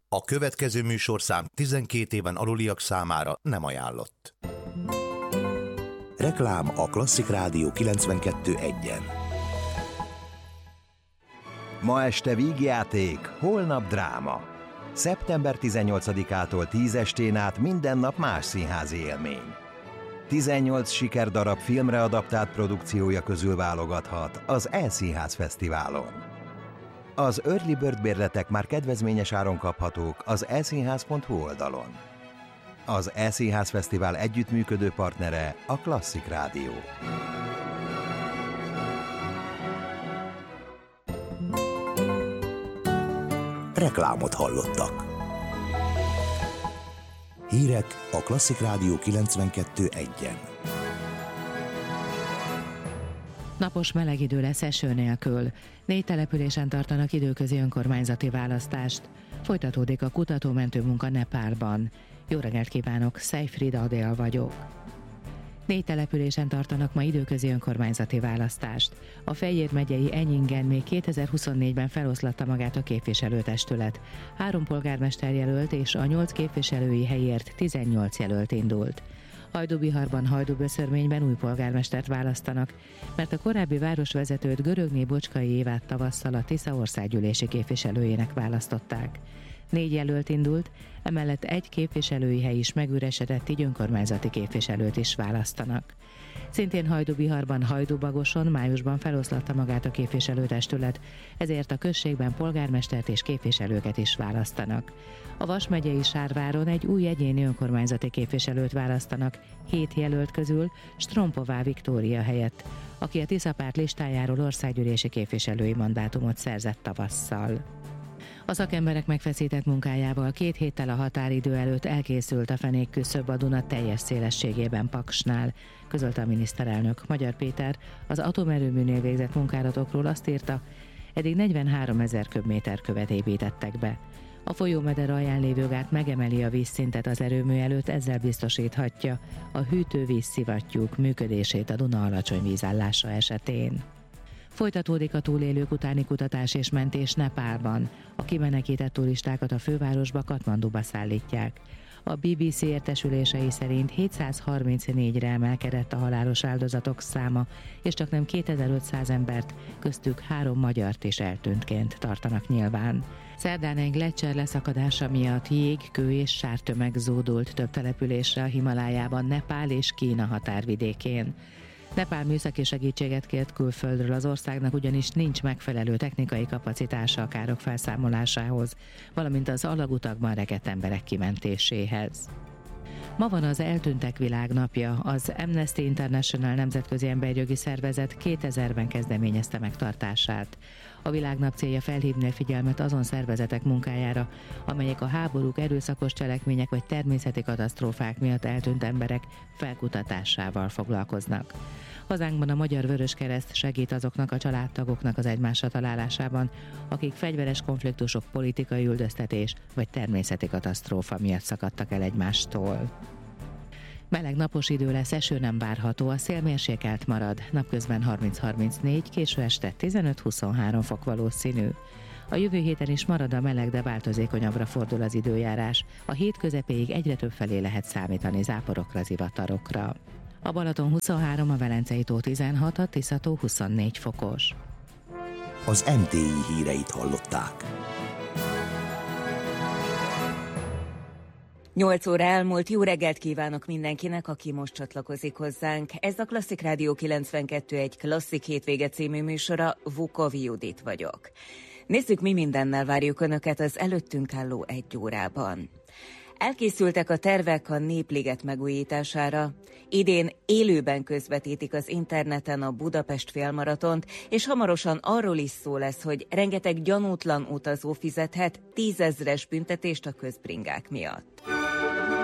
A következő műsorszám 12 éven aluliak számára nem ajánlott. Reklám a Klasszik Rádió 92.1-en. Ma este vígjáték, holnap dráma. Szeptember 18-ától 10 estén át minden nap más színházi élmény. 18 sikerdarab filmre adaptált produkciója közül válogathat az E-Színház Fesztiválon. Az Early Bird bérletek már kedvezményes áron kaphatók az eszínház.hu oldalon. Az E-Színház Fesztivál együttműködő partnere a Klasszik Rádió. Reklámot hallottak. Hírek a Klasszik Rádió 92.1-en. Napos meleg idő lesz eső nélkül. 4 településen tartanak időközi önkormányzati választást. Folytatódik a kutatómentő munka Nepálban. Jó reggelt kívánok, Szejfrida Adél vagyok. 4 településen tartanak ma időközi önkormányzati választást. A Fejér megyei Enyingen még 2024-ben feloszlatta magát a képviselőtestület. 3 polgármester jelölt és a 8 képviselői helyért 18 jelölt indult. Hajdúbiharban, Hajdúböszörményben új polgármestert választanak, mert a korábbi városvezetőt, Görögné Bocskai Évát tavasszal a Tisza országgyűlési képviselőjének választották. 4 jelölt indult, emellett 1 képviselői hely is megüresedett, így önkormányzati képviselőt is választanak. Szintén Hajdúbiharban, Hajdúbagoson májusban feloszlatta magát a képviselőtestület, ezért a községben polgármestert és képviselőket is választanak. A Vas megyei Sárváron egy új egyéni önkormányzati képviselőt választanak, 7 jelölt közül Strompová Viktória helyett, aki a Tisza párt listájáról országgyűlési képviselői mandátumot szerzett tavasszal. A szakemberek megfeszített munkájával 2 héttel a határidő előtt elkészült a fenékküszöb a Duna teljes szélességében Paksnál, közölte a miniszterelnök. Magyar Péter az atomerőműnél végzett munkálatokról azt írta, eddig 43 000 köbméter követ építettek be. A folyómeder alján lévő gát megemeli a vízszintet az erőmű előtt, ezzel biztosíthatja a hűtővíz-szivattyúk működését a Duna alacsony vízállása esetén. Folytatódik a túlélők utáni kutatás és mentés Nepálban. A kimenekített turistákat a fővárosba, Katmanduba szállítják. A BBC értesülései szerint 734-re emelkedett a halálos áldozatok száma, és csaknem 2500 embert, köztük 3 magyart is eltűntként tartanak nyilván. Szerdán egy gleccser leszakadása miatt jég, kő és sártömeg zúdult több településre a Himalájában, Nepál és Kína határvidékén. Nepál műszaki segítséget kért külföldről, az országnak ugyanis nincs megfelelő technikai kapacitása a károk felszámolásához, valamint az alagutakban rekedt emberek kimentéséhez. Ma van az Eltűntek Világnapja. Az Amnesty International nemzetközi emberjogi szervezet 2000-ben kezdeményezte megtartását. A világnap célja felhívni a figyelmet azon szervezetek munkájára, amelyek a háborúk, erőszakos cselekmények vagy természeti katasztrófák miatt eltűnt emberek felkutatásával foglalkoznak. Hazánkban a Magyar Vöröskereszt segít azoknak a családtagoknak az egymásra találásában, akik fegyveres konfliktusok, politikai üldöztetés vagy természeti katasztrófa miatt szakadtak el egymástól. Meleg napos idő lesz, eső nem várható, a szél mérsékelt marad, napközben 30-34, késő este 15-23 fok valószínű. A jövő héten is marad a meleg, de változékonyabbra fordul az időjárás. A hét közepéig egyre több felé lehet számítani záporokra, zivatarokra. A Balaton 23, a Velencei tó 16, a Tisza-tó 24 fokos. Az MTI híreit hallották. 8 óra elmúlt, jó reggelt kívánok mindenkinek, aki most csatlakozik hozzánk. Ez a Klasszik Rádió 92.1 Klasszik hétvége című műsora, Vukov Judit vagyok. Nézzük, mi mindennel várjuk Önöket az előttünk álló 1 órában. Elkészültek a tervek a Népliget megújítására. Idén élőben közvetítik az interneten a Budapest félmaratont, és hamarosan arról is szó lesz, hogy rengeteg gyanútlan utazó fizethet 10 000-es büntetést a közbringák miatt.